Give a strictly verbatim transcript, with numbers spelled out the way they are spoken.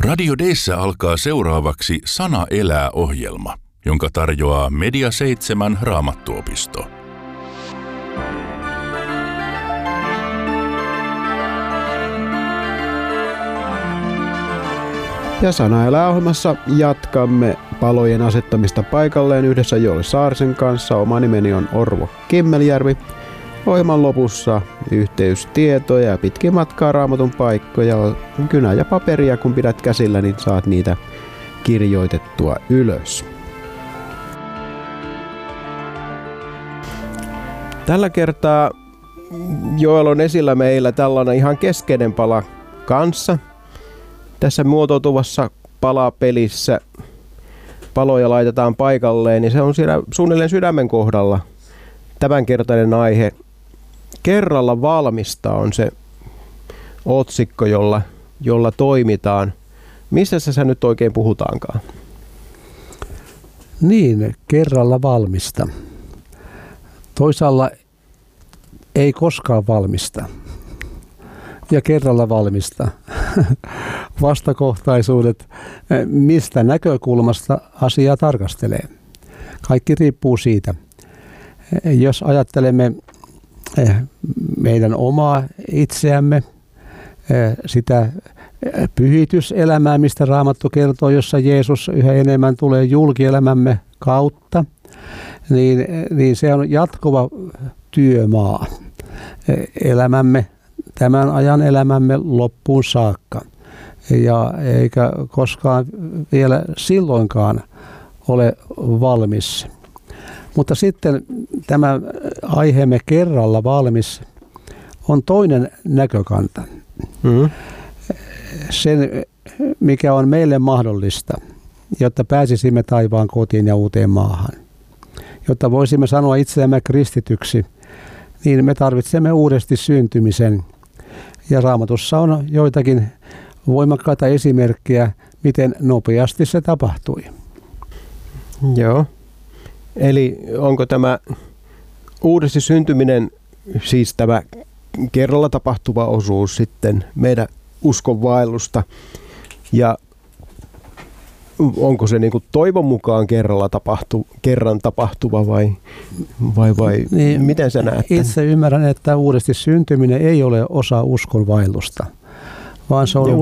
Radio D:ssä alkaa seuraavaksi Sana elää -ohjelma, jonka tarjoaa Media seitsemän Raamattuopisto. Ja Sana elää -ohjelmassa jatkamme palojen asettamista paikalleen yhdessä Joel Saarisen kanssa. Oma nimeni on Orvo Kimmeljärvi. Ohjelman lopussa yhteystietoja ja pitkin matkaa Raamatun paikkoja, kynä ja paperia, kun pidät käsillä, niin saat niitä kirjoitettua ylös. Tällä kertaa Joel on esillä meillä tällainen ihan keskeinen pala kanssa. Tässä muotoutuvassa palapelissä paloja laitetaan paikalleen, niin se on siellä suunnilleen sydämen kohdalla. Tämänkertainen aihe Kerralla valmista on se otsikko, jolla, jolla toimitaan. Missä sä nyt oikein puhutaankaan? Niin, kerralla valmista. Toisaalla ei koskaan valmista. Ja kerralla valmista. Vastakohtaisuudet, mistä näkökulmasta asiaa tarkastelee. Kaikki riippuu siitä. Jos ajattelemme meidän omaa itseämme, sitä pyhityselämää, mistä Raamattu kertoo, jossa Jeesus yhä enemmän tulee julkielämämme kautta, niin, niin se on jatkuva työmaa. Elämämme, tämän ajan elämämme loppuun saakka. Ja eikä koskaan vielä silloinkaan ole valmis. Mutta sitten tämä aiheemme kerralla valmis on toinen näkökanta. Mm. Sen, mikä on meille mahdollista, jotta pääsisimme taivaan kotiin ja uuteen maahan. Jotta voisimme sanoa itseämme kristityksi, niin me tarvitsemme uudesti syntymisen. Ja Raamatussa on joitakin voimakkaita esimerkkejä, miten nopeasti se tapahtui. Joo. Eli onko tämä uudesti syntyminen, siis tämä kerralla tapahtuva osuus sitten meidän uskonvaellusta, ja onko se niin kuin toivon mukaan kerralla tapahtu, kerran tapahtuva vai, vai, vai niin, miten sä näet? Itse ymmärrän, että uudesti syntyminen ei ole osa uskonvaellusta, vaan se on